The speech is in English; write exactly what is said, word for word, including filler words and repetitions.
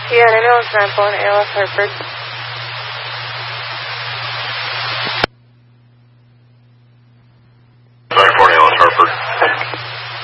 Yeah, an ambulance nine four one A L S Hartford.